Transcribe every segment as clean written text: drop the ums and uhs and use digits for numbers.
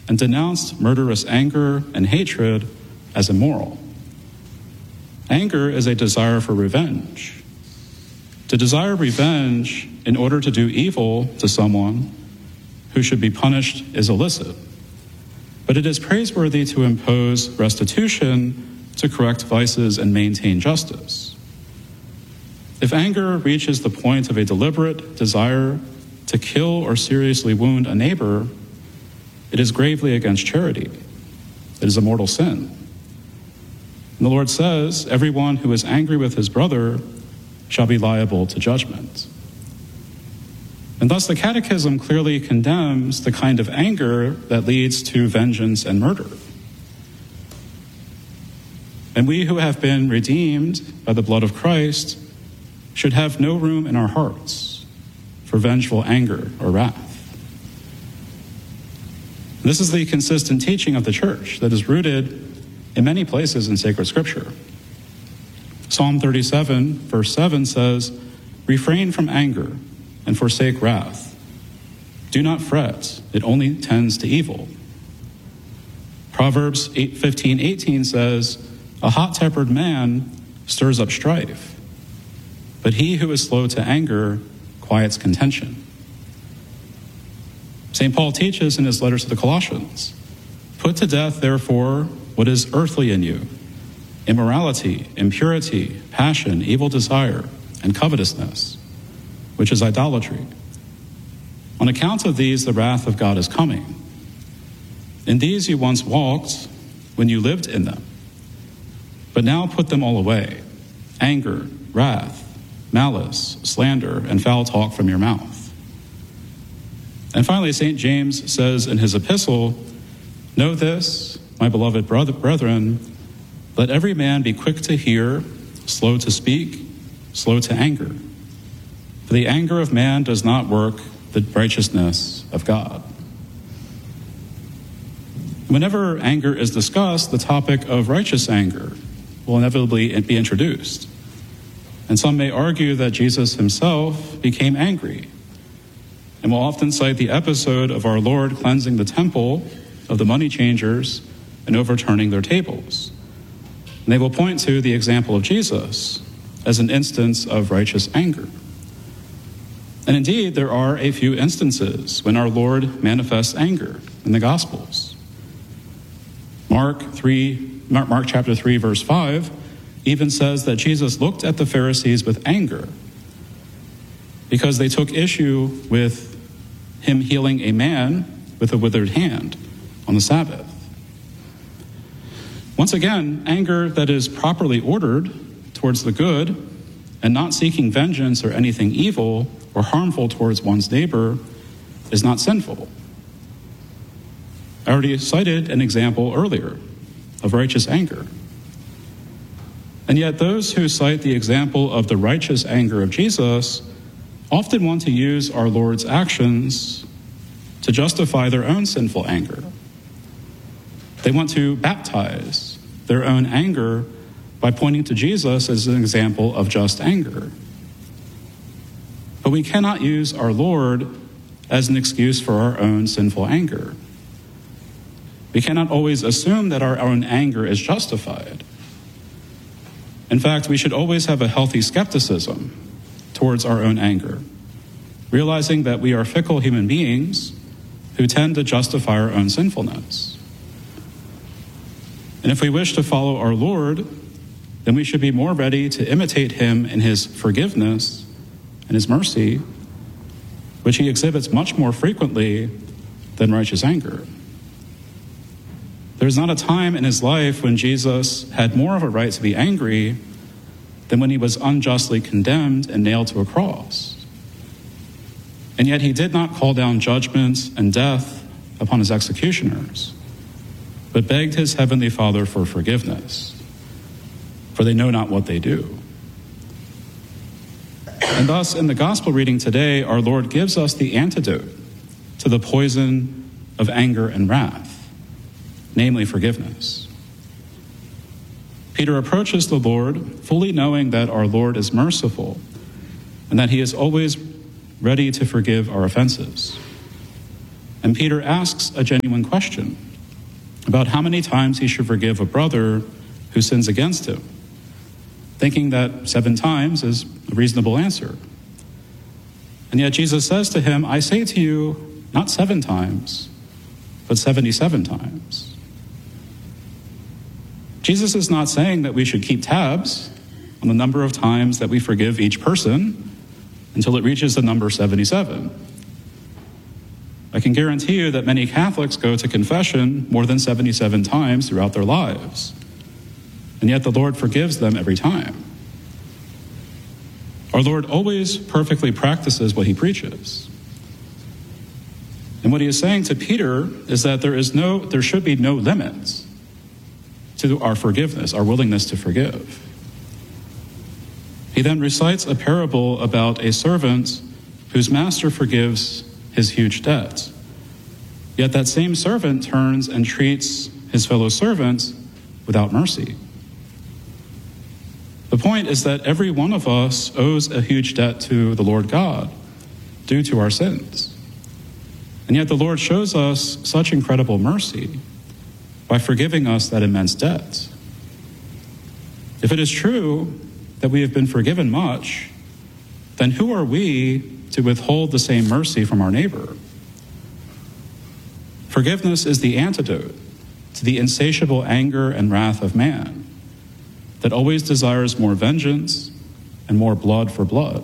and denounced murderous anger and hatred as immoral. Anger is a desire for revenge. To desire revenge in order to do evil to someone who should be punished is illicit, but it is praiseworthy to impose restitution to correct vices and maintain justice. If anger reaches the point of a deliberate desire to kill or seriously wound a neighbor, it is gravely against charity. It is a mortal sin. And the Lord says, everyone who is angry with his brother shall be liable to judgment. And thus the Catechism clearly condemns the kind of anger that leads to vengeance and murder. And we who have been redeemed by the blood of Christ should have no room in our hearts for vengeful anger or wrath. This is the consistent teaching of the Church that is rooted in many places in sacred Scripture. Psalm 37, verse 7 says, "Refrain from anger and forsake wrath. Do not fret, it only tends to evil." Proverbs 15:18 says, "A hot-tempered man stirs up strife, but he who is slow to anger quiets contention." St. Paul teaches in his letter to the Colossians, "Put to death, therefore, what is earthly in you, immorality, impurity, passion, evil desire, and covetousness, which is idolatry. On account of these, the wrath of God is coming. In these you once walked when you lived in them. But now put them all away: anger, wrath, malice, slander, and foul talk from your mouth." And finally, St. James says in his epistle, "Know this, my beloved brethren, let every man be quick to hear, slow to speak, slow to anger. For the anger of man does not work the righteousness of God." Whenever anger is discussed, the topic of righteous anger will inevitably be introduced. And some may argue that Jesus himself became angry, and will often cite the episode of our Lord cleansing the temple of the money changers and overturning their tables. And they will point to the example of Jesus as an instance of righteous anger. And indeed, there are a few instances when our Lord manifests anger in the Gospels. Mark chapter 3, verse 5 even says that Jesus looked at the Pharisees with anger because they took issue with him healing a man with a withered hand on the Sabbath. Once again, anger that is properly ordered towards the good and not seeking vengeance or anything evil or harmful towards one's neighbor is not sinful. I already cited an example earlier of righteous anger. And yet those who cite the example of the righteous anger of Jesus often want to use our Lord's actions to justify their own sinful anger. They want to baptize their own anger by pointing to Jesus as an example of just anger. But we cannot use our Lord as an excuse for our own sinful anger. We cannot always assume that our own anger is justified. In fact, we should always have a healthy skepticism towards our own anger, realizing that we are fickle human beings who tend to justify our own sinfulness. And if we wish to follow our Lord, then we should be more ready to imitate him in his forgiveness and his mercy, which he exhibits much more frequently than righteous anger. There's not a time in his life when Jesus had more of a right to be angry than when he was unjustly condemned and nailed to a cross. And yet he did not call down judgment and death upon his executioners, but begged his heavenly Father for forgiveness, for they know not what they do. And thus, in the gospel reading today, our Lord gives us the antidote to the poison of anger and wrath, namely forgiveness. Peter approaches the Lord fully knowing that our Lord is merciful and that he is always ready to forgive our offenses. And Peter asks a genuine question about how many times he should forgive a brother who sins against him, thinking that 7 times is a reasonable answer. And yet Jesus says to him, I say to you, not 7 times, but 77 times. Jesus is not saying that we should keep tabs on the number of times that we forgive each person until it reaches the number 77. I can guarantee you that many Catholics go to confession more than 77 times throughout their lives, and yet the Lord forgives them every time. Our Lord always perfectly practices what he preaches. And what he is saying to Peter is that there should be no limits to our forgiveness, our willingness to forgive. He then recites a parable about a servant whose master forgives his huge debt. Yet that same servant turns and treats his fellow servants without mercy. The point is that every one of us owes a huge debt to the Lord God due to our sins. And yet the Lord shows us such incredible mercy by forgiving us that immense debt. If it is true that we have been forgiven much, then who are we to withhold the same mercy from our neighbor? Forgiveness is the antidote to the insatiable anger and wrath of man that always desires more vengeance and more blood for blood.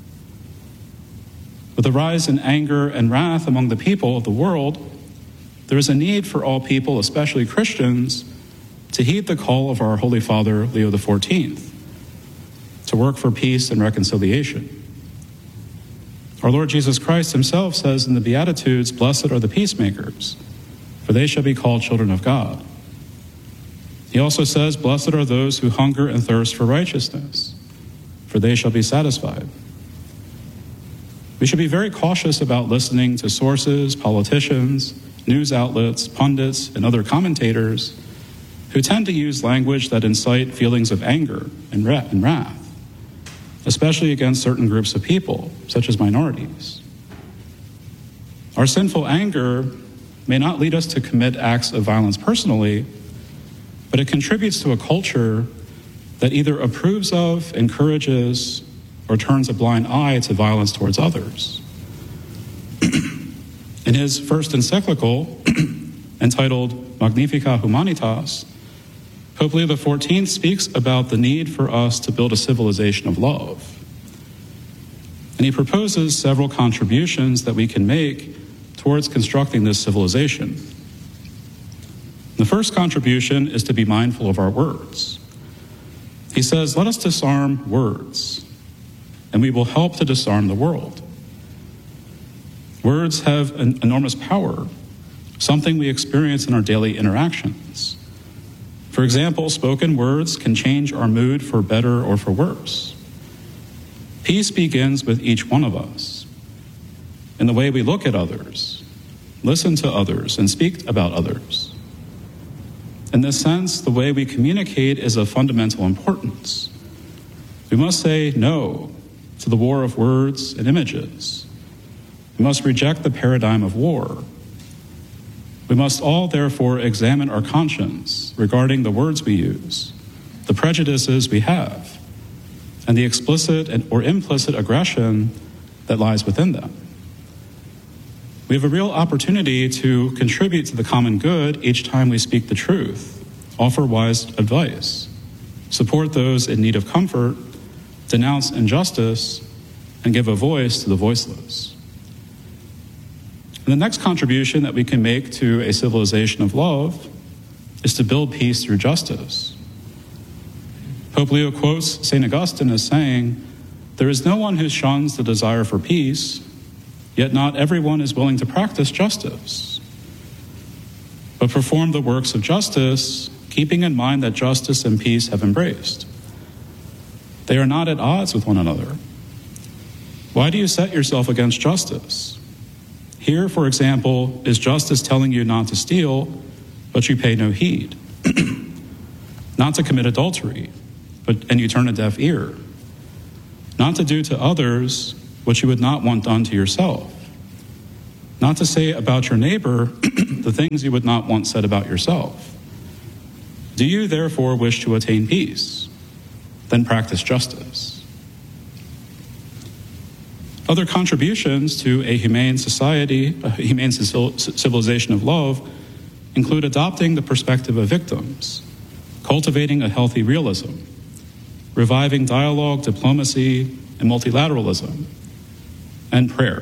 With the rise in anger and wrath among the people of the world, there is a need for all people, especially Christians, to heed the call of our Holy Father, Leo XIV, to work for peace and reconciliation. Our Lord Jesus Christ himself says in the Beatitudes, "Blessed are the peacemakers, for they shall be called children of God." He also says, "Blessed are those who hunger and thirst for righteousness, for they shall be satisfied." We should be very cautious about listening to sources, politicians, news outlets, pundits, and other commentators who tend to use language that incite feelings of anger and wrath, especially against certain groups of people, such as minorities. Our sinful anger may not lead us to commit acts of violence personally, but it contributes to a culture that either approves of, encourages, or turns a blind eye to violence towards others. In his first encyclical, entitled Magnificat Humanitas, Pope Leo XIV speaks about the need for us to build a civilization of love. And he proposes several contributions that we can make towards constructing this civilization. The first contribution is to be mindful of our words. He says, let us disarm words, and we will help to disarm the world. Words have an enormous power, something we experience in our daily interactions. For example, spoken words can change our mood for better or for worse. Peace begins with each one of us, in the way we look at others, listen to others, and speak about others. In this sense, the way we communicate is of fundamental importance. We must say no to the war of words and images. We must reject the paradigm of war. We must all, therefore, examine our conscience regarding the words we use, the prejudices we have, and the explicit or implicit aggression that lies within them. We have a real opportunity to contribute to the common good each time we speak the truth, offer wise advice, support those in need of comfort, denounce injustice, and give a voice to the voiceless. And the next contribution that we can make to a civilization of love is to build peace through justice. Pope Leo quotes St. Augustine as saying, "There is no one who shuns the desire for peace, yet not everyone is willing to practice justice. But perform the works of justice, keeping in mind that justice and peace have embraced. They are not at odds with one another. Why do you set yourself against justice? Here, for example, is justice telling you not to steal, but you pay no heed. Not to commit adultery, and you turn a deaf ear. Not to do to others what you would not want done to yourself. not to say about your neighbor the things you would not want said about yourself. Do you therefore wish to attain peace? Then practice justice. Other contributions to a humane society, a humane civilization of love, include adopting the perspective of victims, cultivating a healthy realism, reviving dialogue, diplomacy, and multilateralism, and prayer.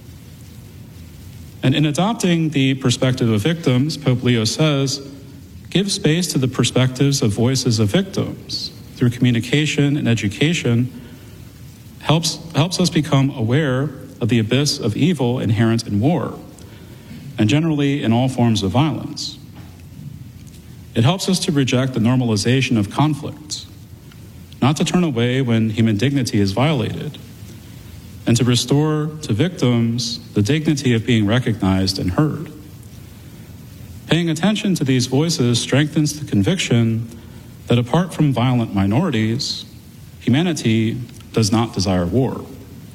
And in adopting the perspective of victims, Pope Leo says, give space to the perspectives of voices of victims through communication and education helps us become aware of the abyss of evil inherent in war, and generally in all forms of violence. It helps us to reject the normalization of conflict, not to turn away when human dignity is violated, and to restore to victims the dignity of being recognized and heard. Paying attention to these voices strengthens the conviction that apart from violent minorities, humanity does not desire war.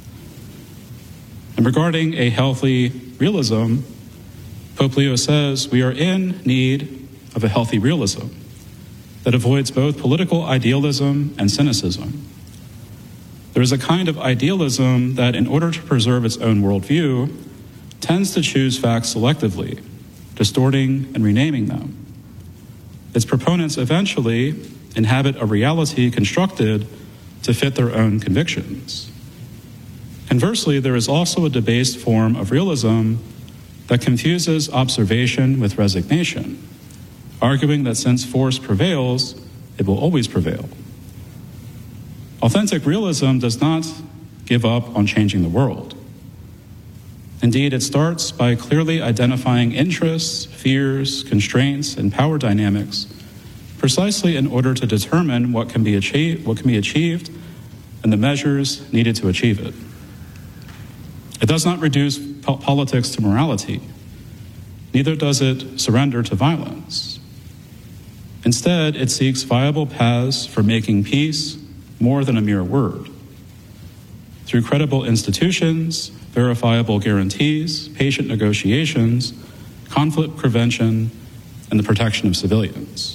And regarding a healthy realism, Pope Leo says we are in need of a healthy realism that avoids both political idealism and cynicism. There is a kind of idealism that, in order to preserve its own worldview, tends to choose facts selectively, distorting and renaming them. Its proponents eventually inhabit a reality constructed to fit their own convictions. Conversely, there is also a debased form of realism that confuses observation with resignation, arguing that since force prevails, it will always prevail. Authentic realism does not give up on changing the world. Indeed, it starts by clearly identifying interests, fears, constraints, and power dynamics precisely in order to determine what can be achieved and the measures needed to achieve it. It does not reduce politics to morality. Neither does it surrender to violence. Instead, it seeks viable paths for making peace more than a mere word. Through credible institutions, verifiable guarantees, patient negotiations, conflict prevention, and the protection of civilians.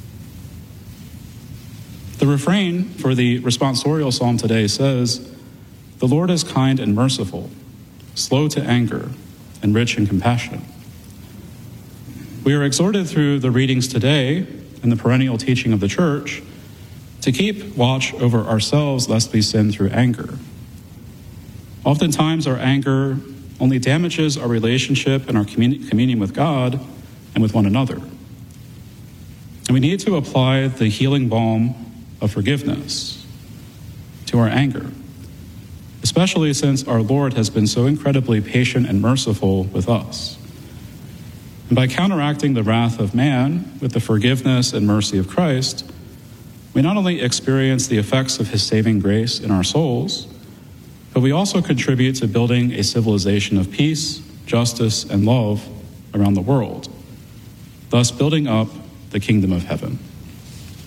The refrain for the responsorial psalm today says, "The Lord is kind and merciful, slow to anger, and rich in compassion." We are exhorted through the readings today and the perennial teaching of the Church to keep watch over ourselves lest we sin through anger. Oftentimes, our anger only damages our relationship and our communion with God and with one another. And we need to apply the healing balm of forgiveness to our anger, especially since our Lord has been so incredibly patient and merciful with us. And by counteracting the wrath of man with the forgiveness and mercy of Christ, we not only experience the effects of his saving grace in our souls, but we also contribute to building a civilization of peace, justice, and love around the world, thus building up the kingdom of heaven.